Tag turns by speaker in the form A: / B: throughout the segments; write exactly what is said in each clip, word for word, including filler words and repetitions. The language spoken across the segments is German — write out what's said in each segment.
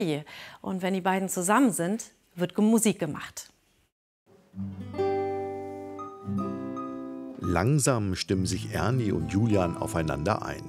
A: Und wenn die beiden zusammen sind, wird Musik gemacht.
B: Langsam stimmen sich Ernie und Julian aufeinander ein.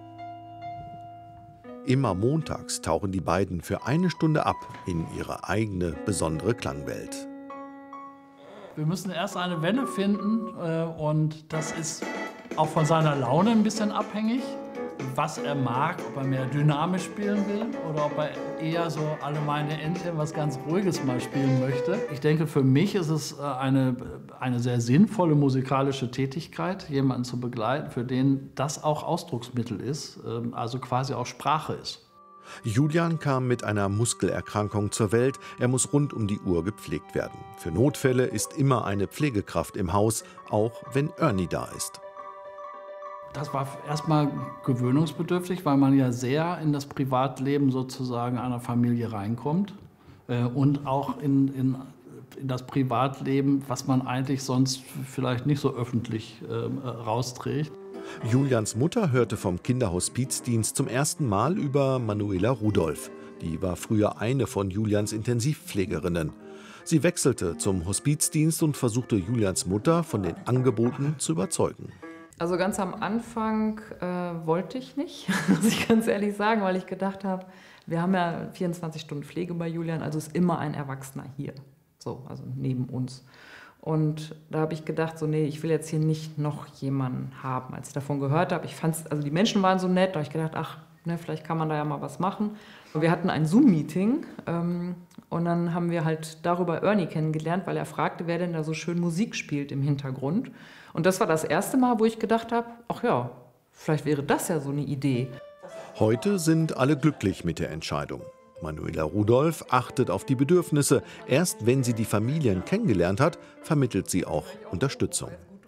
B: Immer montags tauchen die beiden für eine Stunde ab in ihre eigene besondere Klangwelt.
C: Wir müssen erst eine Wende finden äh, und das ist auch von seiner Laune ein bisschen abhängig, was er mag, ob er mehr dynamisch spielen will oder ob er eher so alle meine Entchen was ganz Ruhiges mal spielen möchte. Ich denke, für mich ist es eine, eine sehr sinnvolle musikalische Tätigkeit, jemanden zu begleiten, für den das auch Ausdrucksmittel ist, also quasi auch Sprache ist.
B: Julian kam mit einer Muskelerkrankung zur Welt. Er muss rund um die Uhr gepflegt werden. Für Notfälle ist immer eine Pflegekraft im Haus, auch wenn Ernie da ist.
C: Das war erstmal gewöhnungsbedürftig, weil man ja sehr in das Privatleben sozusagen einer Familie reinkommt äh, und auch in, in, in das Privatleben, was man eigentlich sonst vielleicht nicht so öffentlich äh, rausträgt.
B: Julians Mutter hörte vom Kinderhospizdienst zum ersten Mal über Manuela Rudolph. Die war früher eine von Julians Intensivpflegerinnen. Sie wechselte zum Hospizdienst und versuchte Julians Mutter von den Angeboten zu überzeugen.
D: Also ganz am Anfang äh, wollte ich nicht, muss ich ganz ehrlich sagen, weil ich gedacht habe, wir haben ja vierundzwanzig Stunden Pflege bei Julian, also ist immer ein Erwachsener hier, so, also neben uns. Und da habe ich gedacht, so nee, ich will jetzt hier nicht noch jemanden haben. Als ich davon gehört habe, ich fand's, also die Menschen waren so nett, da habe ich gedacht, ach, ne, vielleicht kann man da ja mal was machen. Und wir hatten ein Zoom-Meeting ähm, und dann haben wir halt darüber Ernie kennengelernt, weil er fragte, wer denn da so schön Musik spielt im Hintergrund. Und das war das erste Mal, wo ich gedacht habe, ach ja, vielleicht wäre das ja so eine Idee.
B: Heute sind alle glücklich mit der Entscheidung. Manuela Rudolph achtet auf die Bedürfnisse. Erst wenn sie die Familien kennengelernt hat, vermittelt sie auch Unterstützung.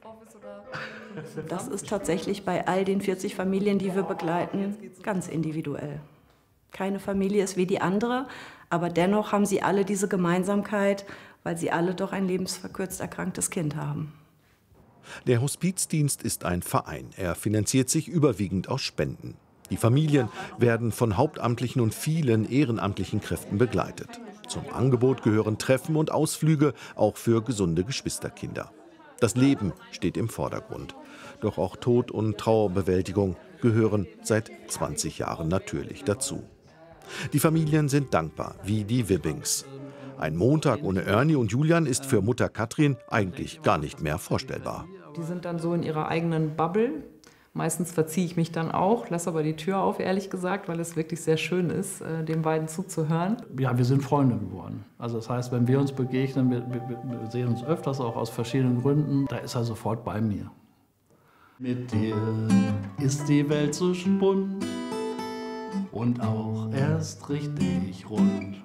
E: Das ist tatsächlich bei all den vierzig Familien, die wir begleiten, ganz individuell. Keine Familie ist wie die andere, aber dennoch haben sie alle diese Gemeinsamkeit, weil sie alle doch ein lebensverkürzt erkranktes Kind haben.
B: Der Hospizdienst ist ein Verein. Er finanziert sich überwiegend aus Spenden. Die Familien werden von hauptamtlichen und vielen ehrenamtlichen Kräften begleitet. Zum Angebot gehören Treffen und Ausflüge, auch für gesunde Geschwisterkinder. Das Leben steht im Vordergrund. Doch auch Tod und Trauerbewältigung gehören seit zwanzig Jahren natürlich dazu. Die Familien sind dankbar, wie die Wibbings. Ein Montag ohne Ernie und Julian ist für Mutter Katrin eigentlich gar nicht mehr vorstellbar.
D: Die sind dann so in ihrer eigenen Bubble. Meistens verziehe ich mich dann auch, lasse aber die Tür auf, ehrlich gesagt, weil es wirklich sehr schön ist, den beiden zuzuhören.
C: Ja, wir sind Freunde geworden. Also das heißt, wenn wir uns begegnen, wir, wir, wir sehen uns öfters auch aus verschiedenen Gründen, da ist er sofort bei mir. Mit dir ist die Welt so bunt und auch erst richtig rund.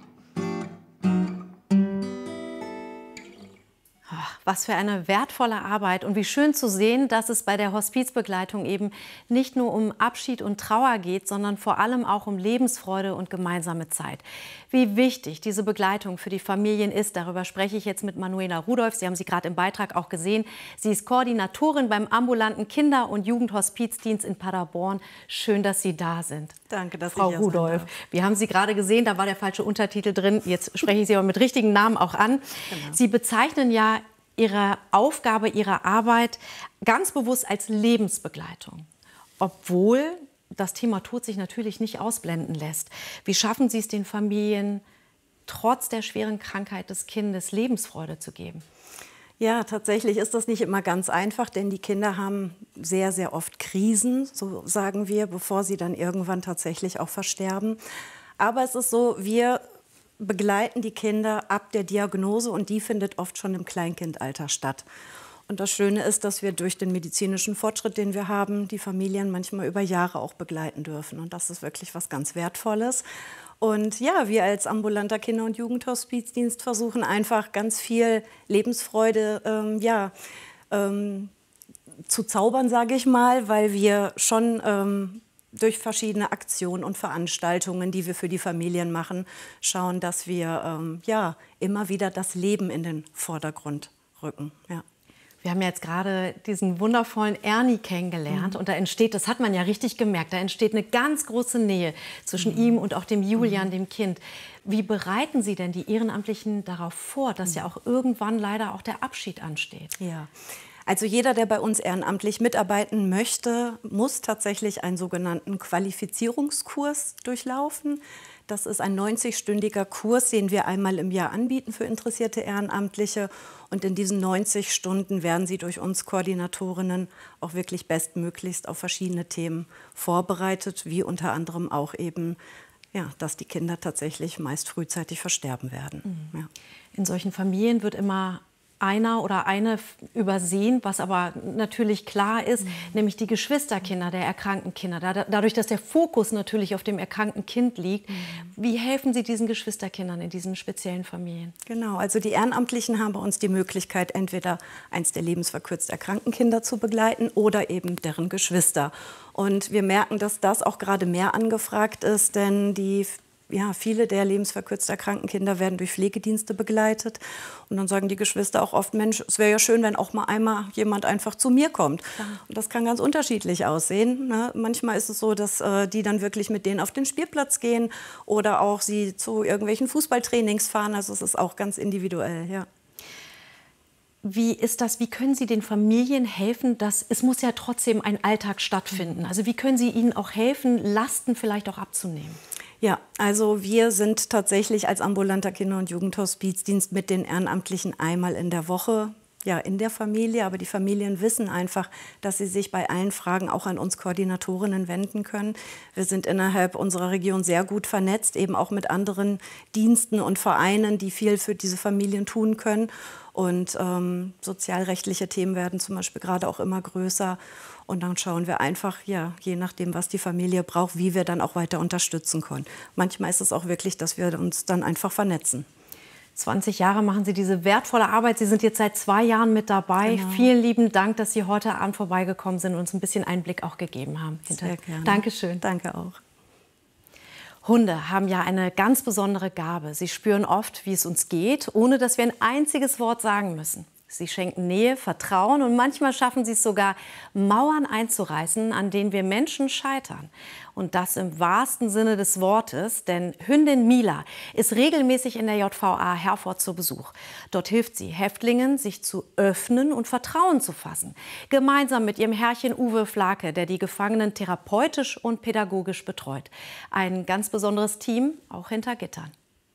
A: Was für eine wertvolle Arbeit und wie schön zu sehen, dass es bei der Hospizbegleitung eben nicht nur um Abschied und Trauer geht, sondern vor allem auch um Lebensfreude und gemeinsame Zeit. Wie wichtig diese Begleitung für die Familien ist, darüber spreche ich jetzt mit Manuela Rudolph. Sie haben sie gerade im Beitrag auch gesehen. Sie ist Koordinatorin beim ambulanten Kinder- und Jugendhospizdienst in Paderborn. Schön, dass Sie da sind.
E: Danke, dass
A: Frau
E: ich hier
A: Rudolph.
E: sein darf.
A: Wir haben Sie gerade gesehen, da war der falsche Untertitel drin. Jetzt spreche ich Sie aber mit richtigen Namen auch an. Genau. Sie bezeichnen ja Ihre Aufgabe, Ihre Arbeit ganz bewusst als Lebensbegleitung, obwohl das Thema Tod sich natürlich nicht ausblenden lässt. Wie schaffen Sie es den Familien, trotz der schweren Krankheit des Kindes Lebensfreude zu geben?
E: Ja, tatsächlich ist das nicht immer ganz einfach, denn die Kinder haben sehr, sehr oft Krisen, so sagen wir, bevor sie dann irgendwann tatsächlich auch versterben. Aber es ist so, wir begleiten die Kinder ab der Diagnose und die findet oft schon im Kleinkindalter statt. Und das Schöne ist, dass wir durch den medizinischen Fortschritt, den wir haben, die Familien manchmal über Jahre auch begleiten dürfen. Und das ist wirklich was ganz Wertvolles. Und ja, wir als ambulanter Kinder- und Jugendhospizdienst versuchen einfach ganz viel Lebensfreude ähm, ja, ähm, zu zaubern, sage ich mal, weil wir schon ähm, durch verschiedene Aktionen und Veranstaltungen, die wir für die Familien machen, schauen, dass wir ähm, ja, immer wieder das Leben in den Vordergrund rücken. Ja.
A: Wir haben ja jetzt gerade diesen wundervollen Ernie kennengelernt. Mhm. Und da entsteht, das hat man ja richtig gemerkt, da entsteht eine ganz große Nähe zwischen mhm. ihm und auch dem Julian, mhm. dem Kind. Wie bereiten Sie denn die Ehrenamtlichen darauf vor, dass mhm. ja auch irgendwann leider auch der Abschied ansteht?
E: Ja. Also jeder, der bei uns ehrenamtlich mitarbeiten möchte, muss tatsächlich einen sogenannten Qualifizierungskurs durchlaufen. Das ist ein neunzig-stündiger Kurs, den wir einmal im Jahr anbieten für interessierte Ehrenamtliche. Und in diesen neunzig Stunden werden sie durch uns Koordinatorinnen auch wirklich bestmöglichst auf verschiedene Themen vorbereitet, wie unter anderem auch eben, ja, dass die Kinder tatsächlich meist frühzeitig versterben werden.
A: Mhm.
E: Ja.
A: In solchen Familien wird immer einer oder eine übersehen, was aber natürlich klar ist, mhm. nämlich die Geschwisterkinder der erkrankten Kinder. Da, dadurch, dass der Fokus natürlich auf dem erkrankten Kind liegt, mhm. wie helfen Sie diesen Geschwisterkindern in diesen speziellen Familien?
E: Genau, also die Ehrenamtlichen haben bei uns die Möglichkeit, entweder eins der lebensverkürzt erkrankten Kinder zu begleiten oder eben deren Geschwister. Und wir merken, dass das auch gerade mehr angefragt ist, denn die Ja, viele der lebensverkürzt erkrankten Kinder werden durch Pflegedienste begleitet. Und dann sagen die Geschwister auch oft, Mensch, es wäre ja schön, wenn auch mal einmal jemand einfach zu mir kommt. Ja. Und das kann ganz unterschiedlich aussehen. Ne? Manchmal ist es so, dass äh, die dann wirklich mit denen auf den Spielplatz gehen oder auch sie zu irgendwelchen Fußballtrainings fahren. Also es ist auch ganz individuell, ja.
A: Wie ist das? Wie können Sie den Familien helfen? Dass, es muss ja trotzdem ein Alltag stattfinden. Also wie können Sie ihnen auch helfen, Lasten vielleicht auch abzunehmen?
E: Ja, also wir sind tatsächlich als ambulanter Kinder- und Jugendhospizdienst mit den Ehrenamtlichen einmal in der Woche, ja, in der Familie. Aber die Familien wissen einfach, dass sie sich bei allen Fragen auch an uns Koordinatorinnen wenden können. Wir sind innerhalb unserer Region sehr gut vernetzt, eben auch mit anderen Diensten und Vereinen, die viel für diese Familien tun können. Und ähm, sozialrechtliche Themen werden zum Beispiel gerade auch immer größer. Und dann schauen wir einfach, ja, je nachdem, was die Familie braucht, wie wir dann auch weiter unterstützen können. Manchmal ist es auch wirklich, dass wir uns dann einfach vernetzen.
A: zwanzig Jahre machen Sie diese wertvolle Arbeit. Sie sind jetzt seit zwei Jahren mit dabei. Genau. Vielen lieben Dank, dass Sie heute Abend vorbeigekommen sind und uns ein bisschen Einblick auch gegeben haben.
E: Sehr gerne.
A: Dankeschön.
E: Danke auch.
A: Hunde haben ja eine ganz besondere Gabe. Sie spüren oft, wie es uns geht, ohne dass wir ein einziges Wort sagen müssen. Sie schenken Nähe, Vertrauen und manchmal schaffen sie es sogar, Mauern einzureißen, an denen wir Menschen scheitern. Und das im wahrsten Sinne des Wortes, denn Hündin Mila ist regelmäßig in der J V A Herford zu Besuch. Dort hilft sie Häftlingen, sich zu öffnen und Vertrauen zu fassen. Gemeinsam mit ihrem Herrchen Uwe Flake, der die Gefangenen therapeutisch und pädagogisch betreut. Ein ganz besonderes Team, auch hinter Gittern.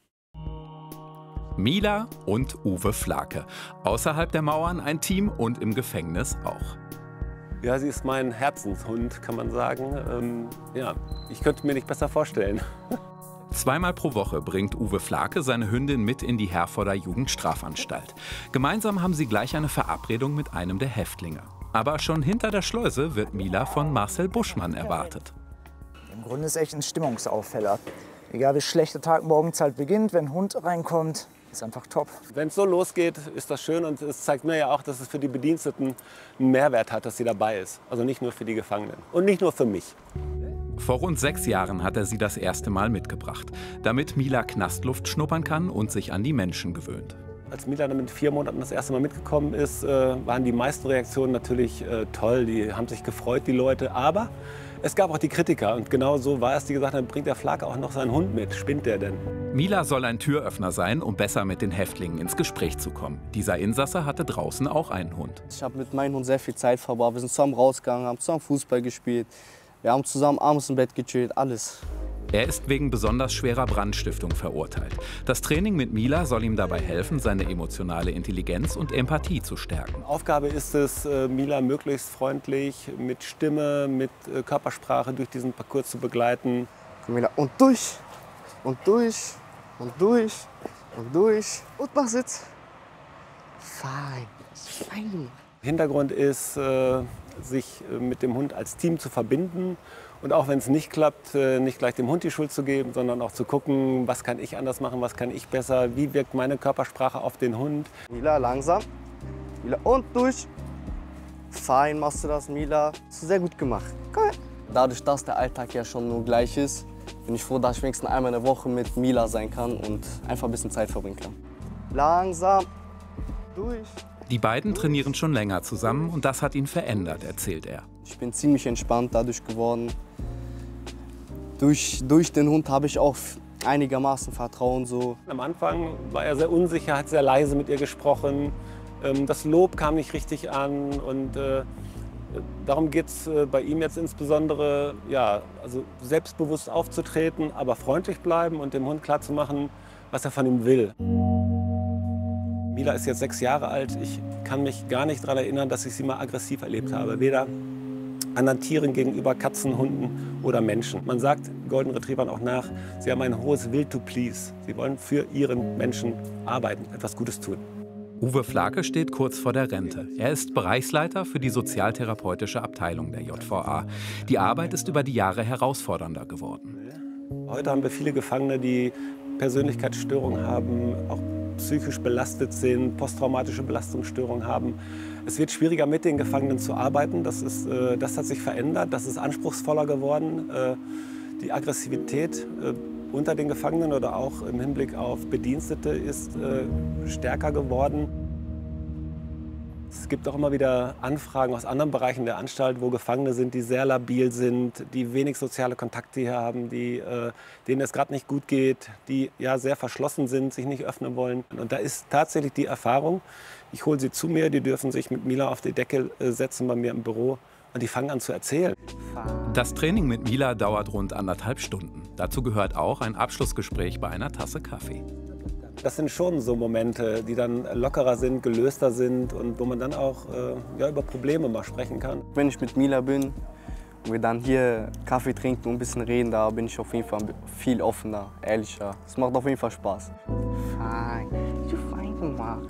F: Mila und Uwe Flake. Außerhalb der Mauern ein Team und im Gefängnis auch.
G: Ja, sie ist mein Herzenshund, kann man sagen. Ähm, ja, ich könnte mir nicht besser vorstellen.
F: Zweimal pro Woche bringt Uwe Flake seine Hündin mit in die Herforder Jugendstrafanstalt. Gemeinsam haben sie gleich eine Verabredung mit einem der Häftlinge. Aber schon hinter der Schleuse wird Mila von Marcel Buschmann erwartet.
H: Im Grunde ist es echt ein Stimmungsaufheller. Egal wie schlecht der Tag morgens halt beginnt, wenn ein Hund reinkommt, ist einfach top.
G: Wenn es so losgeht, ist das schön und es zeigt mir ja auch, dass es für die Bediensteten einen Mehrwert hat, dass sie dabei ist. Also nicht nur für die Gefangenen und nicht nur für mich.
F: Vor rund sechs Jahren hat er sie das erste Mal mitgebracht, damit Mila Knastluft schnuppern kann und sich an die Menschen gewöhnt.
G: Als Mila dann mit vier Monaten das erste Mal mitgekommen ist, äh, waren die meisten Reaktionen natürlich äh, toll. Die haben sich gefreut, die Leute. Aber es gab auch die Kritiker. Und genau so war es, die gesagt haben, bringt der Flake auch noch seinen Hund mit. Spinnt der denn?
F: Mila soll ein Türöffner sein, um besser mit den Häftlingen ins Gespräch zu kommen. Dieser Insasse hatte draußen auch einen Hund.
I: Ich habe mit meinem Hund sehr viel Zeit verbracht. Wir sind zusammen rausgegangen, haben zusammen Fußball gespielt. Wir haben zusammen abends im Bett gechillt, alles.
F: Er ist wegen besonders schwerer Brandstiftung verurteilt. Das Training mit Mila soll ihm dabei helfen, seine emotionale Intelligenz und Empathie zu stärken.
G: Aufgabe ist es, Mila möglichst freundlich mit Stimme, mit Körpersprache durch diesen Parcours zu begleiten.
I: Mila, und durch, und durch, und durch, und durch. Und mach Sitz. Fein, fein.
G: Hintergrund ist, sich mit dem Hund als Team zu verbinden. Und auch wenn es nicht klappt, nicht gleich dem Hund die Schuld zu geben, sondern auch zu gucken, was kann ich anders machen, was kann ich besser, wie wirkt meine Körpersprache auf den Hund.
I: Mila, langsam. Mila, und durch. Fein machst du das, Mila. Hast du sehr gut gemacht. Cool. Dadurch, dass der Alltag ja schon nur gleich ist, bin ich froh, dass ich wenigstens einmal in der Woche mit Mila sein kann und einfach ein bisschen Zeit verbringen kann. Langsam. Durch.
F: Die beiden trainieren schon länger zusammen und das hat ihn verändert, erzählt er.
I: Ich bin ziemlich entspannt dadurch geworden. Durch, durch den Hund habe ich auch einigermaßen Vertrauen. So.
G: Am Anfang war er sehr unsicher, hat sehr leise mit ihr gesprochen. Das Lob kam nicht richtig an und äh, darum geht es bei ihm jetzt insbesondere, ja, also selbstbewusst aufzutreten, aber freundlich bleiben und dem Hund klarzumachen, was er von ihm will. Mila ist jetzt sechs Jahre alt. Ich kann mich gar nicht daran erinnern, dass ich sie mal aggressiv erlebt habe. Weder anderen Tieren gegenüber, Katzen, Hunden oder Menschen. Man sagt Golden Retrievern auch nach, sie haben ein hohes Will to please. Sie wollen für ihren Menschen arbeiten, etwas Gutes tun.
F: Uwe Flake steht kurz vor der Rente. Er ist Bereichsleiter für die sozialtherapeutische Abteilung der J V A. Die Arbeit ist über die Jahre herausfordernder geworden.
G: Heute haben wir viele Gefangene, die Persönlichkeitsstörungen haben, auch psychisch belastet sind, posttraumatische Belastungsstörungen haben. Es wird schwieriger, mit den Gefangenen zu arbeiten. Das, ist, äh, das hat sich verändert, das ist anspruchsvoller geworden. Äh, die Aggressivität äh, unter den Gefangenen oder auch im Hinblick auf Bedienstete ist äh, stärker geworden. Es gibt auch immer wieder Anfragen aus anderen Bereichen der Anstalt, wo Gefangene sind, die sehr labil sind, die wenig soziale Kontakte hier haben, die, äh, denen es gerade nicht gut geht, die ja sehr verschlossen sind, sich nicht öffnen wollen. Und da ist tatsächlich die Erfahrung, ich hole sie zu mir, die dürfen sich mit Mila auf die Decke äh, setzen bei mir im Büro und die fangen an zu erzählen.
F: Das Training mit Mila dauert rund anderthalb Stunden. Dazu gehört auch ein Abschlussgespräch bei einer Tasse Kaffee.
G: Das sind schon so Momente, die dann lockerer sind, gelöster sind und wo man dann auch äh, ja, über Probleme mal sprechen kann.
I: Wenn ich mit Mila bin und wir dann hier Kaffee trinken und ein bisschen reden, da bin ich auf jeden Fall viel offener, ehrlicher. Es macht auf jeden Fall Spaß. Fein, du fein gemacht.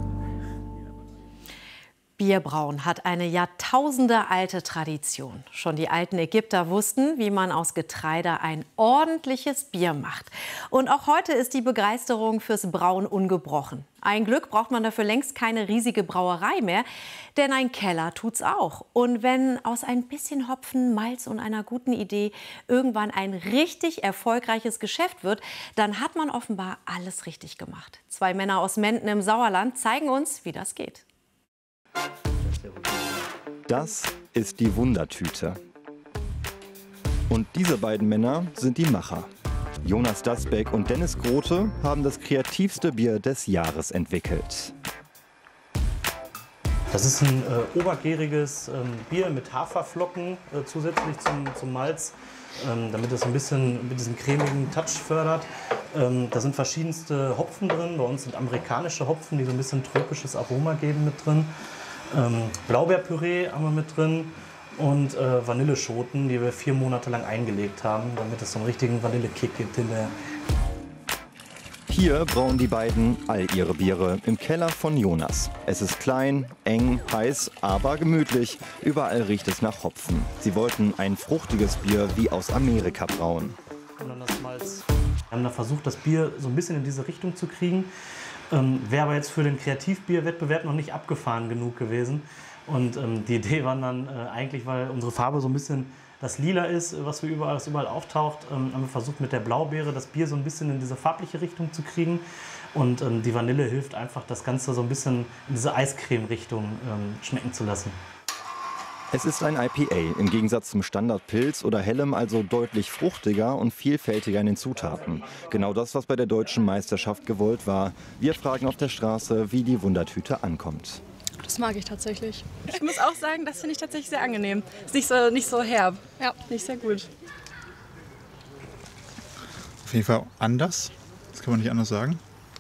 A: Bierbrauen hat eine jahrtausendealte Tradition. Schon die alten Ägypter wussten, wie man aus Getreide ein ordentliches Bier macht. Und auch heute ist die Begeisterung fürs Brauen ungebrochen. Ein Glück braucht man dafür längst keine riesige Brauerei mehr, denn ein Keller tut's auch. Und wenn aus ein bisschen Hopfen, Malz und einer guten Idee irgendwann ein richtig erfolgreiches Geschäft wird, dann hat man offenbar alles richtig gemacht. Zwei Männer aus Menden im Sauerland zeigen uns, wie das geht.
J: Das ist die Wundertüte. Und diese beiden Männer sind die Macher. Jonas Dasbeck und Dennis Grote haben das kreativste Bier des Jahres entwickelt.
K: Das ist ein äh, obergäriges ähm, Bier mit Haferflocken äh, zusätzlich zum, zum Malz, ähm, damit es ein bisschen mit diesem cremigen Touch fördert. Ähm, da sind verschiedenste Hopfen drin. Bei uns sind amerikanische Hopfen, die so ein bisschen tropisches Aroma geben, mit drin. Ähm, Blaubeerpüree haben wir mit drin und äh, Vanilleschoten, die wir vier Monate lang eingelegt haben, damit es so einen richtigen Vanillekick gibt hinterher.
J: Hier brauen die beiden all ihre Biere im Keller von Jonas. Es ist klein, eng, heiß, aber gemütlich. Überall riecht es nach Hopfen. Sie wollten ein fruchtiges Bier wie aus Amerika brauen.
K: Und dann das Malz. Wir haben da versucht, das Bier so ein bisschen in diese Richtung zu kriegen. Ähm, Wäre aber jetzt für den Kreativbierwettbewerb noch nicht abgefahren genug gewesen. Und ähm, die Idee war dann äh, eigentlich, weil unsere Farbe so ein bisschen das Lila ist, was wir überall, was überall auftaucht, ähm, haben wir versucht, mit der Blaubeere das Bier so ein bisschen in diese farbliche Richtung zu kriegen. Und ähm, die Vanille hilft einfach, das Ganze so ein bisschen in diese Eiscreme-Richtung ähm, schmecken zu lassen.
J: Es ist ein I P A, im Gegensatz zum Standardpilz oder Hellem also deutlich fruchtiger und vielfältiger in den Zutaten. Genau das, was bei der deutschen Meisterschaft gewollt war. Wir fragen auf der Straße, wie die Wundertüte ankommt.
L: Das mag ich tatsächlich. Ich muss auch sagen, das finde ich tatsächlich sehr angenehm. Ist nicht so, nicht so herb. Ja, nicht sehr gut.
M: Auf jeden Fall anders. Das kann man nicht anders sagen.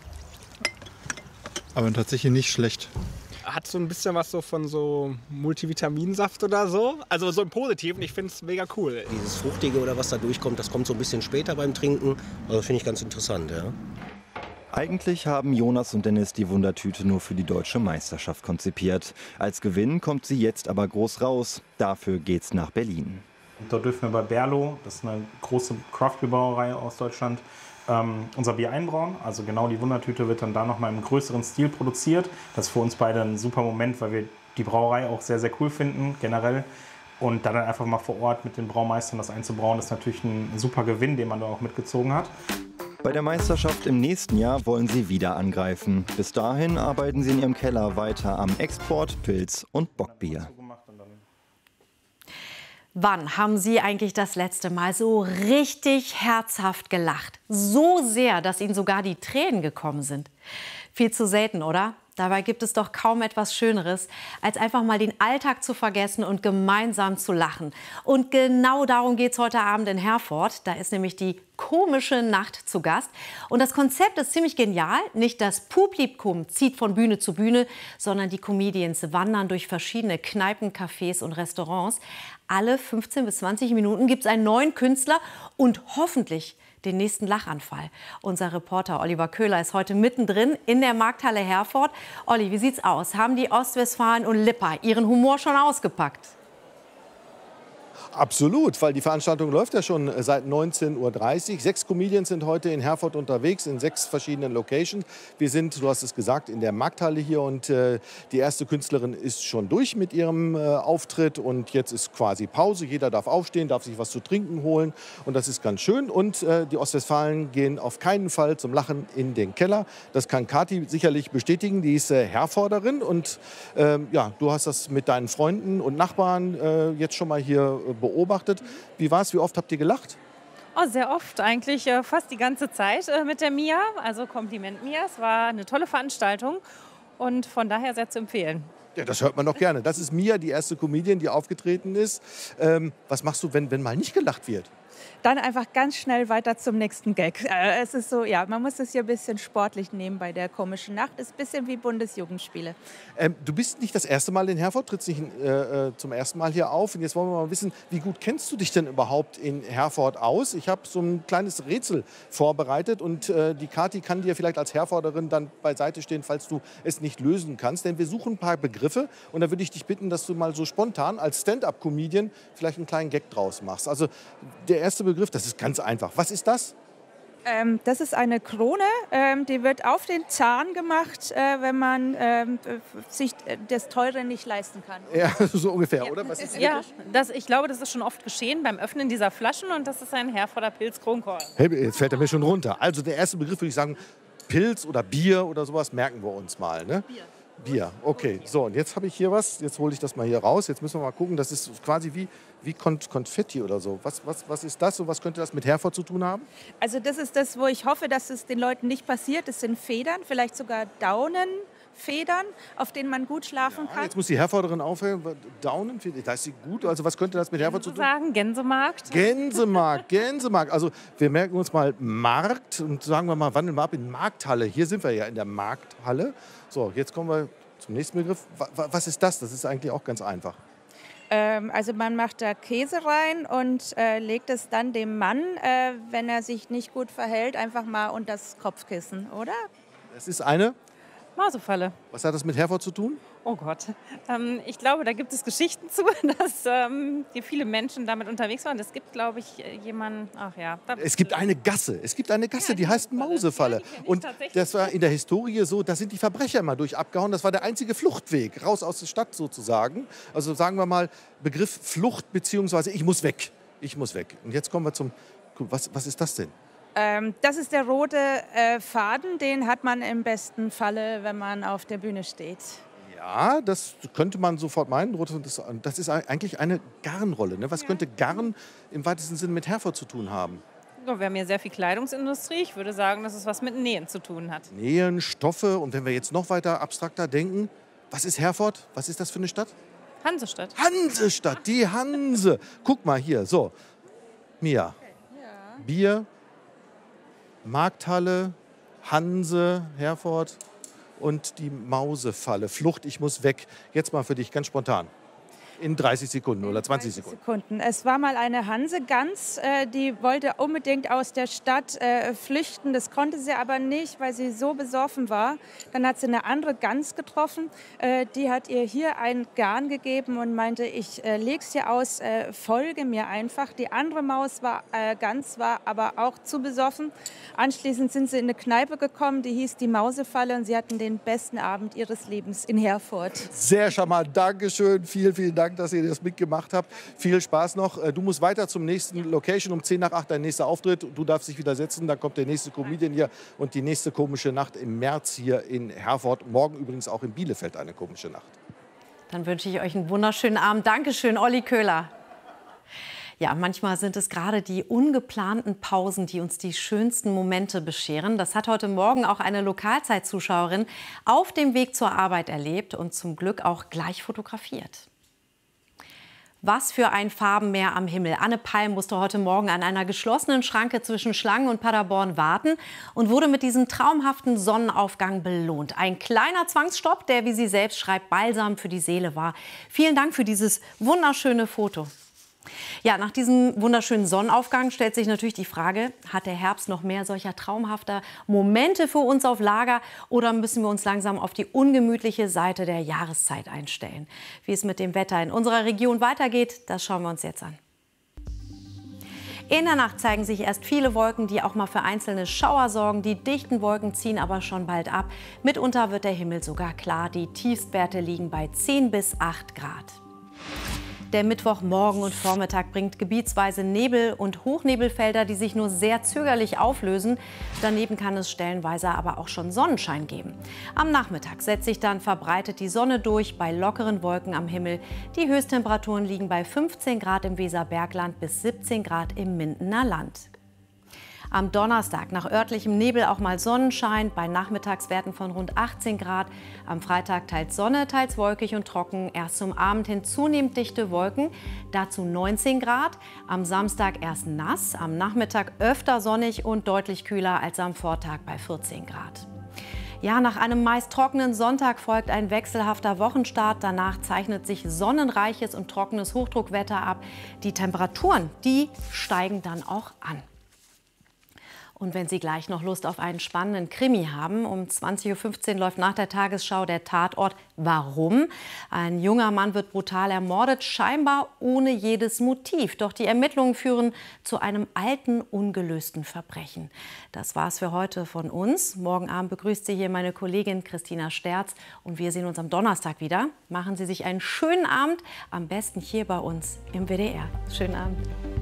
M: Aber tatsächlich nicht schlecht.
N: Hat so ein bisschen was so von so Multivitaminsaft oder so. Also so im Positiven, ich finde es mega cool.
O: Dieses Fruchtige oder was da durchkommt, das kommt so ein bisschen später beim Trinken. Also finde ich ganz interessant, ja.
J: Eigentlich haben Jonas und Dennis die Wundertüte nur für die deutsche Meisterschaft konzipiert. Als Gewinn kommt sie jetzt aber groß raus. Dafür geht's nach Berlin.
K: Dort dürfen wir bei Berlo, das ist eine große Craft-Brauerei aus Deutschland, ähm, unser Bier einbrauen. Also genau die Wundertüte wird dann da nochmal im größeren Stil produziert. Das ist für uns beide ein super Moment, weil wir die Brauerei auch sehr, sehr cool finden, generell. Und da dann einfach mal vor Ort mit den Braumeistern das einzubrauen, ist natürlich ein super Gewinn, den man da auch mitgezogen hat.
J: Bei der Meisterschaft im nächsten Jahr wollen sie wieder angreifen. Bis dahin arbeiten sie in ihrem Keller weiter am Export, Pilz und Bockbier.
A: Wann haben Sie eigentlich das letzte Mal so richtig herzhaft gelacht? So sehr, dass Ihnen sogar die Tränen gekommen sind. Viel zu selten, oder? Dabei gibt es doch kaum etwas Schöneres, als einfach mal den Alltag zu vergessen und gemeinsam zu lachen. Und genau darum geht es heute Abend in Herford. Da ist nämlich die komische Nacht zu Gast. Und das Konzept ist ziemlich genial. Nicht das Publikum zieht von Bühne zu Bühne, sondern die Comedians wandern durch verschiedene Kneipen, Cafés und Restaurants. Alle fünfzehn bis zwanzig Minuten gibt es einen neuen Künstler und hoffentlich den nächsten Lachanfall. Unser Reporter Oliver Köhler ist heute mittendrin in der Markthalle Herford. Olli, wie sieht's aus? Haben die Ostwestfalen und Lipper ihren Humor schon ausgepackt?
B: Absolut, weil die Veranstaltung läuft ja schon seit neunzehn Uhr dreißig. Sechs Comedians sind heute in Herford unterwegs, in sechs verschiedenen Locations. Wir sind, du hast es gesagt, in der Markthalle hier und äh, die erste Künstlerin ist schon durch mit ihrem äh, Auftritt und jetzt ist quasi Pause. Jeder darf aufstehen, darf sich was zu trinken holen und das ist ganz schön. Und äh, die Ostwestfalen gehen auf keinen Fall zum Lachen in den Keller. Das kann Kathi sicherlich bestätigen, die ist äh, Herforderin und äh, ja, du hast das mit deinen Freunden und Nachbarn äh, jetzt schon mal hier äh, beobachtet. Wie war es? Wie oft habt ihr gelacht?
P: Oh, sehr oft, eigentlich äh, fast die ganze Zeit äh, mit der Mia. Also Kompliment Mia, es war eine tolle Veranstaltung und von daher sehr zu empfehlen.
B: Ja, das hört man doch gerne. Das ist Mia, die erste Comedian, die aufgetreten ist. Ähm, was machst du, wenn, wenn mal nicht gelacht wird?
Q: Dann einfach ganz schnell weiter zum nächsten Gag. Äh, es ist so, ja, man muss es hier ein bisschen sportlich nehmen bei der komischen Nacht. Es ist ein bisschen wie Bundesjugendspiele.
B: Ähm, du bist nicht das erste Mal in Herford, trittst nicht äh, zum ersten Mal hier auf. Und jetzt wollen wir mal wissen, wie gut kennst du dich denn überhaupt in Herford aus? Ich habe so ein kleines Rätsel vorbereitet und äh, die Kathi kann dir vielleicht als Herforderin dann beiseite stehen, falls du es nicht lösen kannst. Denn wir suchen ein paar Begriffe und da würde ich dich bitten, dass du mal so spontan als Stand-up-Comedian vielleicht einen kleinen Gag draus machst. Also der erste Begriff, das ist ganz einfach. Was ist das?
Q: Ähm, das ist eine Krone, ähm, die wird auf den Zahn gemacht, äh, wenn man ähm, sich das Teure nicht leisten kann.
B: Ja, so ungefähr, oder? Was ist
P: ja, das, ich glaube, das ist schon oft geschehen beim Öffnen dieser Flaschen und das ist ein Herforder Pilz-Kronkorken.
B: Hey, jetzt fällt er mir schon runter. Also der erste Begriff würde ich sagen, Pilz oder Bier oder sowas merken wir uns mal. Ne?
P: Bier.
B: Bier, okay. So, und jetzt habe ich hier was. Jetzt hole ich das mal hier raus. Jetzt müssen wir mal gucken. Das ist quasi wie, wie Konfetti oder so. Was, was, was ist das und was könnte das mit Herford zu tun haben?
Q: Also das ist das, wo ich hoffe, dass es den Leuten nicht passiert. Das sind Federn, vielleicht sogar Daunenfedern, auf denen man gut schlafen
B: Ja,
Q: kann.
B: jetzt muss die Herforderin aufhören. Daunenfedern, da ist sie gut. Also was könnte das mit Herford zu tun haben?
P: Sagen Gänsemarkt.
B: Gänsemarkt, Gänsemarkt. Also wir merken uns mal Markt und sagen wir mal, wandeln wir ab in Markthalle. Hier sind wir ja in der Markthalle. So, jetzt kommen wir zum nächsten Begriff. Was ist das? Das ist eigentlich auch ganz einfach.
Q: Ähm, also man macht da Käse rein und äh, legt es dann dem Mann, äh, wenn er sich nicht gut verhält, einfach mal unter das Kopfkissen, oder?
B: Es ist eine
P: Mausefalle.
B: Was hat das mit Herford zu tun?
P: Oh Gott. Ähm, ich glaube, da gibt es Geschichten zu, dass ähm, die viele Menschen damit unterwegs waren. Es gibt, glaube ich, jemanden, ach ja.
B: Es gibt eine Gasse. Es gibt eine Gasse, die heißt Mausefalle. Und das war in der Historie so, da sind die Verbrecher mal durch abgehauen. Das war der einzige Fluchtweg, raus aus der Stadt sozusagen. Also sagen wir mal, Begriff Flucht beziehungsweise ich muss weg. Ich muss weg. Und jetzt kommen wir zum, was, was ist das denn?
Q: Ähm, das ist der rote äh, Faden, den hat man im besten Falle, wenn man auf der Bühne steht.
B: Ja, das könnte man sofort meinen. Das ist eigentlich eine Garnrolle. Ne? Was ja. könnte Garn im weitesten Sinne mit Herford zu tun haben?
P: Wir haben hier sehr viel Kleidungsindustrie. Ich würde sagen, dass es was mit Nähen zu tun hat.
B: Nähen, Stoffe. Und wenn wir jetzt noch weiter abstrakter denken, was ist Herford? Was ist das für eine Stadt?
P: Hansestadt.
B: Hansestadt, die Hanse. Guck mal hier, so. Mia, ja. Bier, Markthalle, Hanse, Herford und die Mausefalle. Flucht, ich muss weg. Jetzt mal für dich ganz spontan. In dreißig Sekunden oder zwanzig Sekunden.
Q: Sekunden. Es war mal eine Hansegans, äh, die wollte unbedingt aus der Stadt äh, flüchten. Das konnte sie aber nicht, weil sie so besoffen war. Dann hat sie eine andere Gans getroffen. Äh, die hat ihr hier ein Garn gegeben und meinte, ich äh, leg's hier aus, äh, folge mir einfach. Die andere Maus war, äh, Gans war aber auch zu besoffen. Anschließend sind sie in eine Kneipe gekommen, die hieß die Mausefalle und sie hatten den besten Abend ihres Lebens in Herford.
B: Sehr charmant, Dankeschön, vielen, vielen Dank.
R: Dank, dass ihr das mitgemacht habt. Viel Spaß noch. Du musst weiter zum nächsten Location. Um zehn nach acht dein nächster Auftritt. Du darfst dich wieder setzen. Dann kommt der nächste Comedian hier und die nächste komische Nacht im März hier in Herford. Morgen übrigens auch in Bielefeld eine komische Nacht.
A: Dann wünsche ich euch einen wunderschönen Abend. Dankeschön, Olli Köhler. Ja, manchmal sind es gerade die ungeplanten Pausen, die uns die schönsten Momente bescheren. Das hat heute Morgen auch eine Lokalzeitzuschauerin auf dem Weg zur Arbeit erlebt und zum Glück auch gleich fotografiert. Was für ein Farbenmeer am Himmel. Anne Palm musste heute Morgen an einer geschlossenen Schranke zwischen Schlangen und Paderborn warten und wurde mit diesem traumhaften Sonnenaufgang belohnt. Ein kleiner Zwangsstopp, der, wie sie selbst schreibt, Balsam für die Seele war. Vielen Dank für dieses wunderschöne Foto. Ja, nach diesem wunderschönen Sonnenaufgang stellt sich natürlich die Frage, hat der Herbst noch mehr solcher traumhafter Momente für uns auf Lager oder müssen wir uns langsam auf die ungemütliche Seite der Jahreszeit einstellen? Wie es mit dem Wetter in unserer Region weitergeht, das schauen wir uns jetzt an. In der Nacht zeigen sich erst viele Wolken, die auch mal für einzelne Schauer sorgen. Die dichten Wolken ziehen aber schon bald ab. Mitunter wird der Himmel sogar klar. Die Tiefstwerte liegen bei zehn bis acht Grad. Der Mittwochmorgen und Vormittag bringt gebietsweise Nebel und Hochnebelfelder, die sich nur sehr zögerlich auflösen. Daneben kann es stellenweise aber auch schon Sonnenschein geben. Am Nachmittag setzt sich dann verbreitet die Sonne durch bei lockeren Wolken am Himmel. Die Höchsttemperaturen liegen bei fünfzehn Grad im Weserbergland bis siebzehn Grad im Mindener Land. Am Donnerstag nach örtlichem Nebel auch mal Sonnenschein bei Nachmittagswerten von rund achtzehn Grad. Am Freitag teils Sonne, teils wolkig und trocken. Erst zum Abend hin zunehmend dichte Wolken, dazu neunzehn Grad. Am Samstag erst nass, am Nachmittag öfter sonnig und deutlich kühler als am Vortag bei vierzehn Grad. Ja, nach einem meist trockenen Sonntag folgt ein wechselhafter Wochenstart. Danach zeichnet sich sonnenreiches und trockenes Hochdruckwetter ab. Die Temperaturen, die steigen dann auch an. Und wenn Sie gleich noch Lust auf einen spannenden Krimi haben, um zwanzig Uhr fünfzehn läuft nach der Tagesschau der Tatort Warum? Ein junger Mann wird brutal ermordet, scheinbar ohne jedes Motiv. Doch die Ermittlungen führen zu einem alten, ungelösten Verbrechen. Das war's für heute von uns. Morgen Abend begrüßt Sie hier meine Kollegin Christina Sterz und wir sehen uns am Donnerstag wieder. Machen Sie sich einen schönen Abend, am besten hier bei uns im W D R. Schönen Abend.